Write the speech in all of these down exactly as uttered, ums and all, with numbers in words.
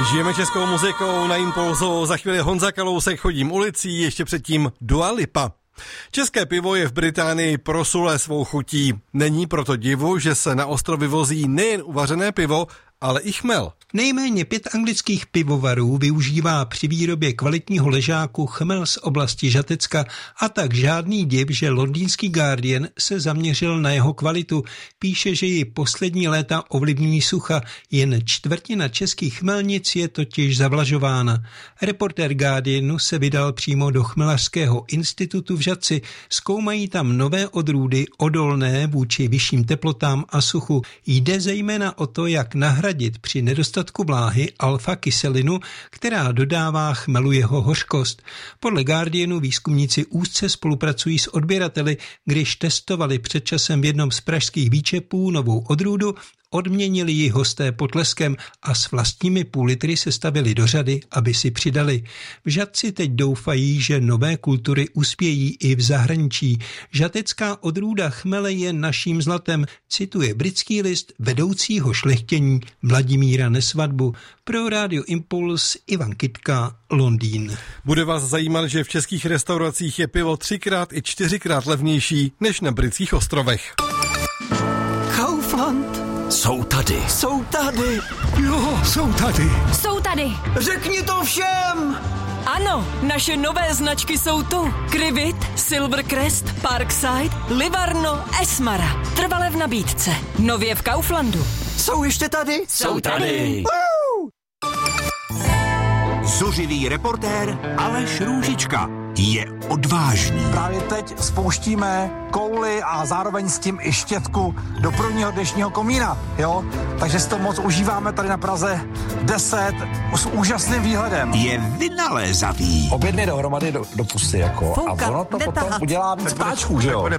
Žijeme českou muzikou na Impulzu, za chvíli Honza Kalousek, Chodím ulicí, ještě předtím Dua Lipa. České pivo je v Británii proslulé svou chutí. Není proto divu, že se na ostrov vyvozí nejen uvařené pivo, ale i chmel. Nejméně pět anglických pivovarů využívá při výrobě kvalitního ležáku chmel z oblasti Žatecka a tak žádný div, že londýnský Guardian se zaměřil na jeho kvalitu. Píše, že ji poslední léta ovlivňují sucha, jen čtvrtina českých chmelnic je totiž zavlažována. Reportér Guardianu se vydal přímo do chmelařského institutu v Žatci. Zkoumají tam nové odrůdy odolné vůči vyšším teplotám a suchu. Jde zejména o to, jak nahradit při nedostatku vláhy alfa-kyselinu, která dodává chmelu jeho hořkost. Podle Guardianu výzkumníci úzce spolupracují s odběrateli, když testovali před časem v jednom z pražských výčepů novou odrůdu, odměnili ji hosté potleskem a s vlastními půl litry se stavili do řady, aby si přidali. V Žatci teď doufají, že nové kultury uspějí i v zahraničí. Žatecká odrůda chmele je naším zlatem, cituje britský list vedoucího šlechtění Vladimíra Nesvadbu. Pro Rádio Impuls Ivan Kytka, Londýn. Bude vás zajímat, že v českých restauracích je pivo třikrát i čtyřikrát levnější než na britských ostrovech. Kaufland. Jsou tady. Jsou tady. Jo, jsou tady. Jsou tady. Řekni to všem. Ano, naše nové značky jsou tu. Krivit, Silvercrest, Parkside, Livarno, Esmara. Trvale v nabídce. Nově v Kauflandu. Jsou ještě tady? Jsou tady. Wow. Zuřivý reportér Aleš Růžička je odvážný. Právě teď spouštíme kouli a zároveň s tím i štětku do prvního dnešního komína, jo? Takže si to moc užíváme tady na Praze deset s úžasným výhledem. Je vynalézavý. Obě dvě dohromady do, do pusy, jako. Fouka, a ono to potom netahat. udělá víc páčků, že jo?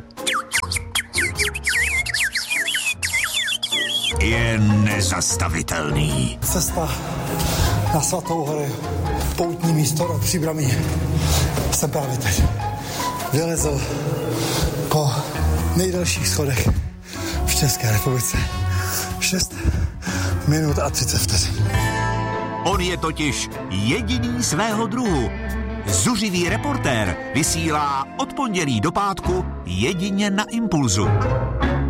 Je nezastavitelný. Cesta na Svatou horu, poutní místo do Příbramí. Jsem právě teď vylezl po nejdelších schodech v České republice. šest minut a třicet vteřin. On je totiž jediný svého druhu. Zuřivý reportér vysílá od pondělí do pátku jedině na Impulzu.